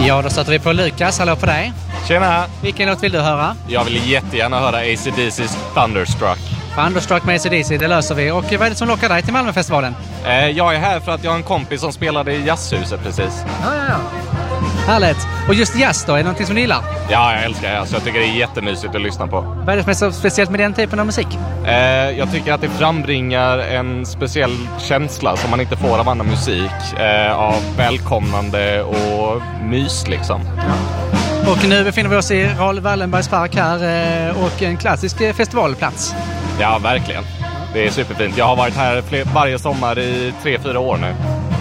Ja, då stöter vi på Lukas. Hallå på dig. Tjena! Vilken låt vill du höra? Jag vill jättegärna höra AC/DC's Thunderstruck. Thunderstruck med AC/DC, det löser vi. Och vad är det som lockar dig till Malmöfestivalen? Jag är här för att jag har en kompis som spelade i Jazzhuset precis. Ja. Härligt. Och just jazz då, är det någonting som du gillar? Ja, jag älskar jazz. Jag tycker det är jättemysigt att lyssna på. Vad är det som är så speciellt med den typen av musik? Jag tycker att det frambringar en speciell känsla som man inte får av annan musik. Av välkomnande och mys liksom. Ja. Och nu befinner vi oss i Raoul Wallenbergs park här och en klassisk festivalplats. Ja, verkligen. Det är superfint. Jag har varit här varje sommar i 3-4 år nu.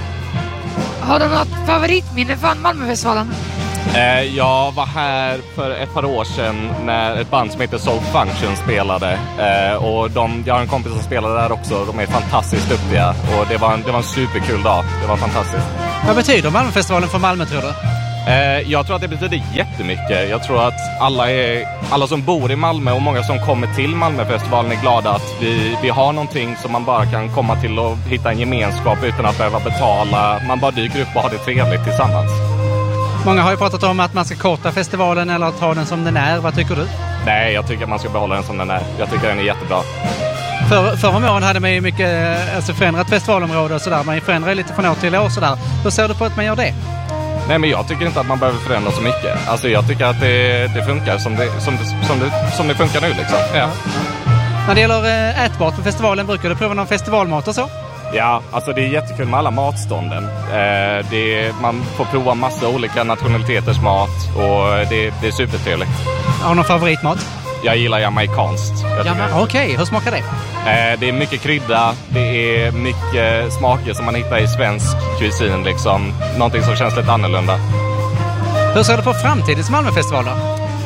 Har du något favoritminne från Malmöfestivalen? Jag var här för ett par år sedan när ett band som heter Soul Function spelade. Och jag har en kompis som spelade där också. De är fantastiskt duktiga. Och det var en superkul dag. Det var fantastiskt. Vad betyder Malmöfestivalen för Malmö, tror du? Jag tror att det betyder jättemycket. Jag tror att alla som bor i Malmö och många som kommer till Malmöfestivalen är glada att vi har någonting som man bara kan komma till och hitta en gemenskap utan att behöva betala. Man bara dyker upp och har det trevligt tillsammans. Många har ju pratat om att man ska korta festivalen eller ta den som den är. Vad tycker du? Nej, jag tycker att man ska behålla den som den är. Jag tycker den är jättebra. Förra åren hade man ju mycket förändrat festivalområde och sådär. Man förändrar lite från år till år sådär. Hur ser du på att man gör det? Nej, men jag tycker inte att man behöver förändra så mycket. Alltså jag tycker att det funkar som det funkar nu liksom. Ja. När det gäller ätbart på festivalen, brukar du prova någon festivalmat och så? Ja, alltså det är jättekul med alla matstånden. Man får prova massa olika nationaliteters mat och det är supertrevligt. Har du någon favoritmat? Jag gillar jamaicanskt. Okej, hur smakar det? Det är mycket krydda, det är mycket smaker som man hittar i svensk kusin liksom. Någonting som känns lite annorlunda. Hur ser du på framtidens Malmöfestival då?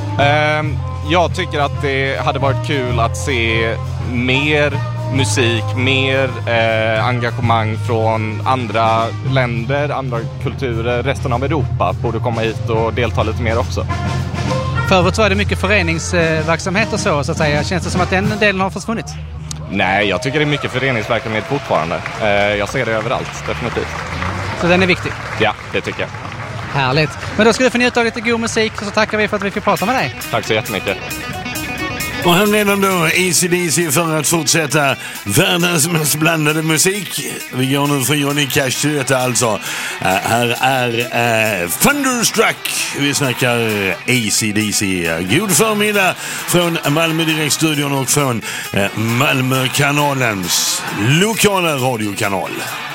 Jag tycker att det hade varit kul att se mer musik, mer engagemang från andra länder, andra kulturer, resten av Europa borde komma hit och delta lite mer också. Förut var det mycket föreningsverksamhet och så att säga. Känns det som att den delen har försvunnit? Nej, jag tycker det är mycket föreningsverksamhet fortfarande. Jag ser det överallt, definitivt. Så den är viktig? Ja, det tycker jag. Härligt. Men då ska du få njuta av lite god musik och så tackar vi för att vi fick prata med dig. Tack så jättemycket. Och här med dem då AC/DC för att fortsätta världens mest blandade musik. Vi går nu från Johnny Cash till detta alltså. Här är Thunderstruck. Vi snackar AC/DC. God förmiddag från Malmö Direktstudion och från Malmökanalens lokala radiokanal.